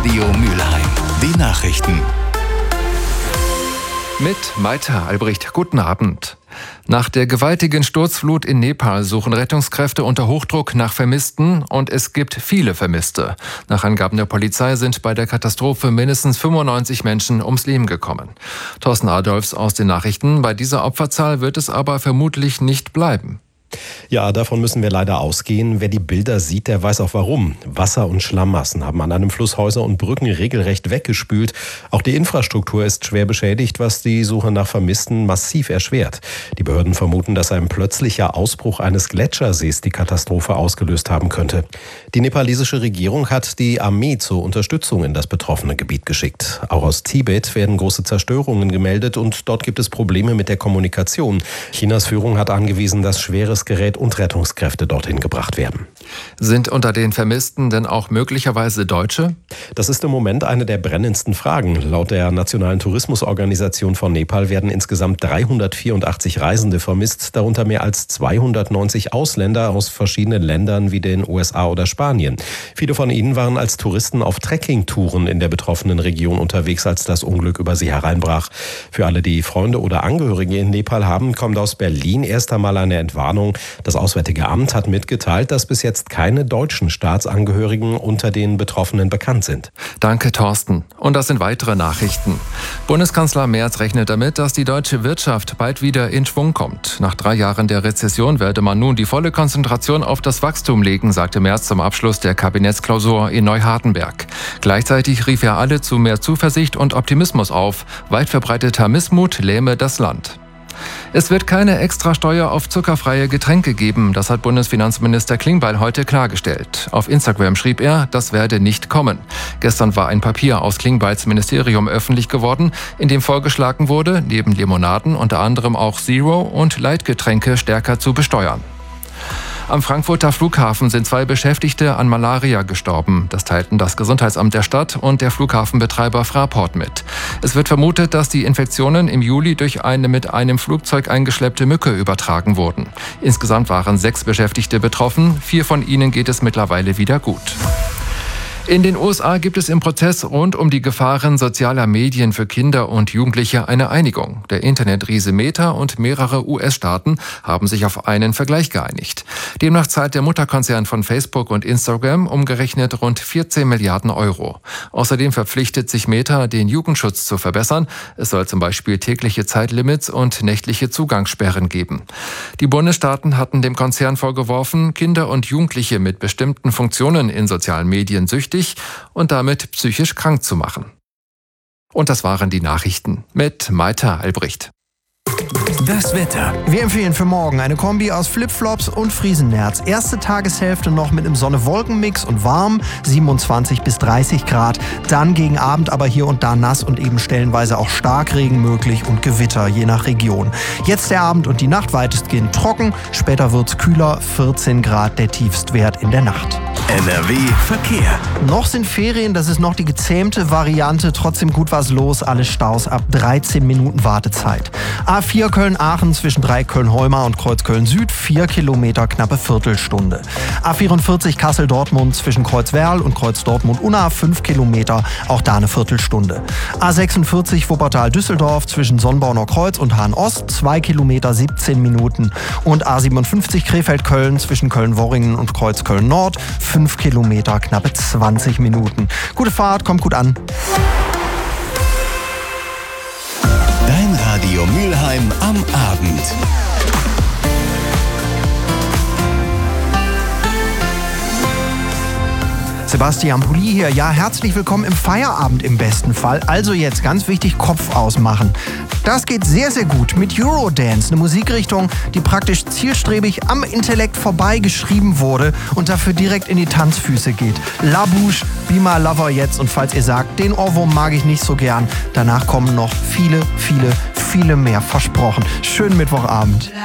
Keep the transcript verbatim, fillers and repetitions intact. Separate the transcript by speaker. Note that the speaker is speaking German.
Speaker 1: Radio Mülheim. Die Nachrichten.
Speaker 2: Mit Maita Albrecht. Guten Abend. Nach der gewaltigen Sturzflut in Nepal suchen Rettungskräfte unter Hochdruck nach Vermissten und es gibt viele Vermisste. Nach Angaben der Polizei sind bei der Katastrophe mindestens fünfundneunzig Menschen ums Leben gekommen. Thorsten Adolfs aus den Nachrichten. Bei dieser Opferzahl wird es aber vermutlich nicht bleiben.
Speaker 3: Ja, davon müssen wir leider ausgehen. Wer die Bilder sieht, der weiß auch warum. Wasser- und Schlammmassen haben an einem Fluss Häuser und Brücken regelrecht weggespült. Auch die Infrastruktur ist schwer beschädigt, was die Suche nach Vermissten massiv erschwert. Die Behörden vermuten, dass ein plötzlicher Ausbruch eines Gletschersees die Katastrophe ausgelöst haben könnte. Die nepalesische Regierung hat die Armee zur Unterstützung in das betroffene Gebiet geschickt. Auch aus Tibet werden große Zerstörungen gemeldet und dort gibt es Probleme mit der Kommunikation. Chinas Führung hat angewiesen, dass schweres Gerät und Rettungskräfte dorthin gebracht werden.
Speaker 2: Sind unter den Vermissten denn auch möglicherweise Deutsche?
Speaker 3: Das ist im Moment eine der brennendsten Fragen. Laut der Nationalen Tourismusorganisation von Nepal werden insgesamt dreihundertvierundachtzig Reisende vermisst, darunter mehr als zweihundertneunzig Ausländer aus verschiedenen Ländern wie den U S A oder Spanien. Viele von ihnen waren als Touristen auf Trekkingtouren in der betroffenen Region unterwegs, als das Unglück über sie hereinbrach. Für alle, die Freunde oder Angehörige in Nepal haben, kommt aus Berlin erst einmal eine Entwarnung. Das Auswärtige Amt hat mitgeteilt, dass bis jetzt keine deutschen Staatsangehörigen unter den Betroffenen bekannt sind.
Speaker 2: Danke, Thorsten. Und das sind weitere Nachrichten. Bundeskanzler Merz rechnet damit, dass die deutsche Wirtschaft bald wieder in Schwung kommt. Nach drei Jahren der Rezession werde man nun die volle Konzentration auf das Wachstum legen, sagte Merz zum Abschluss der Kabinettsklausur in Neuhardenberg. Gleichzeitig rief er alle zu mehr Zuversicht und Optimismus auf. Weit verbreiteter Missmut lähme das Land. Es wird keine Extrasteuer auf zuckerfreie Getränke geben, das hat Bundesfinanzminister Klingbeil heute klargestellt. Auf Instagram schrieb er, das werde nicht kommen. Gestern war ein Papier aus Klingbeils Ministerium öffentlich geworden, in dem vorgeschlagen wurde, neben Limonaden unter anderem auch Zero- und Leitgetränke stärker zu besteuern. Am Frankfurter Flughafen sind zwei Beschäftigte an Malaria gestorben. Das teilten das Gesundheitsamt der Stadt und der Flughafenbetreiber Fraport mit. Es wird vermutet, dass die Infektionen im Juli durch eine mit einem Flugzeug eingeschleppte Mücke übertragen wurden. Insgesamt waren sechs Beschäftigte betroffen. Vier von ihnen geht es mittlerweile wieder gut. In den U S A gibt es im Prozess rund um die Gefahren sozialer Medien für Kinder und Jugendliche eine Einigung. Der Internetriese Meta und mehrere U S-Staaten haben sich auf einen Vergleich geeinigt. Demnach zahlt der Mutterkonzern von Facebook und Instagram umgerechnet rund vierzehn Milliarden Euro. Außerdem verpflichtet sich Meta, den Jugendschutz zu verbessern. Es soll zum Beispiel tägliche Zeitlimits und nächtliche Zugangssperren geben. Die Bundesstaaten hatten dem Konzern vorgeworfen, Kinder und Jugendliche mit bestimmten Funktionen in sozialen Medien süchtig und damit psychisch krank zu machen. Und das waren die Nachrichten mit Maita Albrecht.
Speaker 1: Das Wetter.
Speaker 4: Wir empfehlen für morgen eine Kombi aus Flipflops und Friesennerz. Erste Tageshälfte noch mit einem Sonne-Wolken-Mix und warm, siebenundzwanzig bis dreißig Grad. Dann gegen Abend aber hier und da nass und eben stellenweise auch Starkregen möglich und Gewitter, je nach Region. Jetzt der Abend und die Nacht weitestgehend trocken. Später wird's kühler, vierzehn Grad der Tiefstwert in der Nacht.
Speaker 1: N R W Verkehr.
Speaker 4: Noch sind Ferien, das ist noch die gezähmte Variante. Trotzdem gut was los, alle Staus ab dreizehn Minuten Wartezeit. A vier Köln-Aachen zwischen Dreieck Köln-Heumar und Kreuz Köln-Süd, vier Kilometer, knappe Viertelstunde. A vierundvierzig Kassel-Dortmund zwischen Kreuz-Werl und Kreuz-Dortmund-Unna, fünf Kilometer, auch da eine Viertelstunde. A sechsundvierzig Wuppertal-Düsseldorf zwischen Sonnbaumer-Kreuz und Hahn-Ost, zwei Kilometer, siebzehn Minuten. Und A siebenundfünfzig Krefeld-Köln zwischen Köln-Worringen und Kreuz Köln-Nord, fünf Kilometer, knappe zwanzig Minuten. Gute Fahrt, kommt gut an.
Speaker 1: Dein Radio Mülheim am Abend.
Speaker 4: Sebastian Pulli hier. Ja, herzlich willkommen im Feierabend im besten Fall. Also jetzt ganz wichtig, Kopf ausmachen. Das geht sehr, sehr gut mit Eurodance, eine Musikrichtung, die praktisch zielstrebig am Intellekt vorbei geschrieben wurde und dafür direkt in die Tanzfüße geht. La Bouche, Be My Lover jetzt. Und falls ihr sagt, den Ohrwurm mag ich nicht so gern, danach kommen noch viele, viele, viele mehr versprochen. Schönen Mittwochabend.